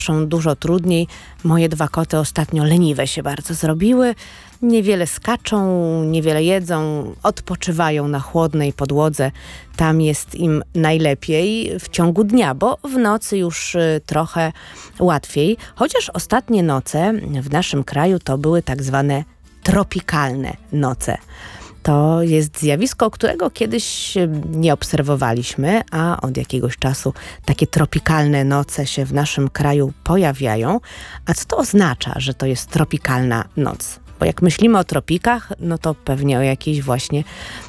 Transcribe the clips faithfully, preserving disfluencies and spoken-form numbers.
dużo trudniej. Moje dwa koty ostatnio leniwe się bardzo zrobiły. Niewiele skaczą, niewiele jedzą, odpoczywają na chłodnej podłodze. Tam jest im najlepiej w ciągu dnia, bo w nocy już y, trochę łatwiej. Chociaż ostatnie noce w naszym kraju to były tak zwane tropikalne noce. To jest zjawisko, którego kiedyś nie obserwowaliśmy, a od jakiegoś czasu takie tropikalne noce się w naszym kraju pojawiają. A co to oznacza, że to jest tropikalna noc? Bo jak myślimy o tropikach, no to pewnie o jakiejś właśnie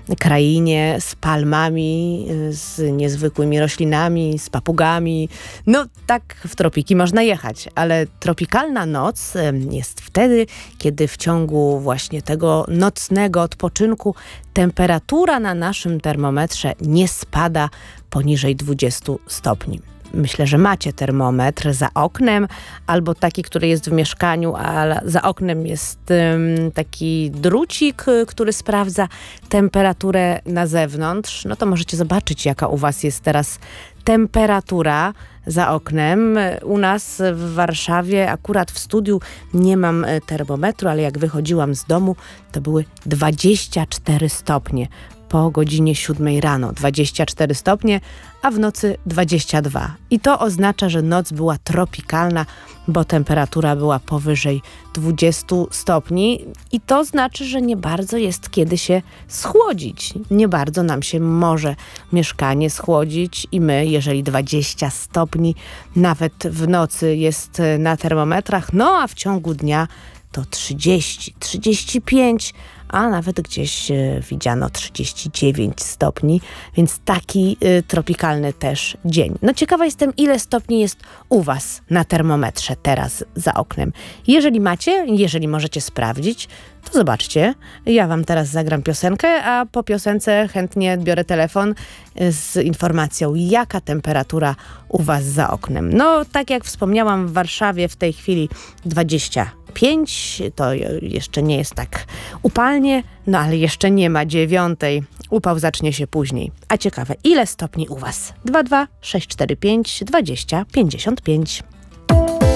krainie z palmami, z niezwykłymi roślinami, z papugami. No tak w tropiki można jechać, ale tropikalna noc jest wtedy, kiedy w ciągu właśnie tego nocnego odpoczynku temperatura na naszym termometrze nie spada poniżej dwudziestu stopni. Myślę, że macie termometr za oknem albo taki, który jest w mieszkaniu, a za oknem jest um, taki drucik, który sprawdza temperaturę na zewnątrz. No to możecie zobaczyć, jaka u was jest teraz temperatura za oknem. U nas w Warszawie, akurat w studiu nie mam termometru, ale jak wychodziłam z domu, to były dwadzieścia cztery stopnie. Po godzinie siódmej rano dwadzieścia cztery stopnie, a w nocy dwadzieścia dwa. I to oznacza, że noc była tropikalna, bo temperatura była powyżej dwudziestu stopni i to znaczy, że nie bardzo jest kiedy się schłodzić. Nie bardzo nam się może mieszkanie schłodzić i my, jeżeli dwadzieścia stopni nawet w nocy jest na termometrach, no a w ciągu dnia to trzydzieści, trzydzieści pięć, a nawet gdzieś y, widziano trzydzieści dziewięć stopni, więc taki y, tropikalny też dzień. No ciekawa jestem, ile stopni jest u was na termometrze teraz za oknem. Jeżeli macie, jeżeli możecie sprawdzić, to zobaczcie. Ja wam teraz zagram piosenkę, a po piosence chętnie biorę telefon z informacją, jaka temperatura u was za oknem. No tak jak wspomniałam, w Warszawie w tej chwili dwadzieścia pięć, to jeszcze nie jest tak upalnie, no ale jeszcze nie ma dziewiątej. Upał zacznie się później. A ciekawe, ile stopni u was? dwa dwa sześć cztery pięć dwadzieścia pięćdziesiąt pięć.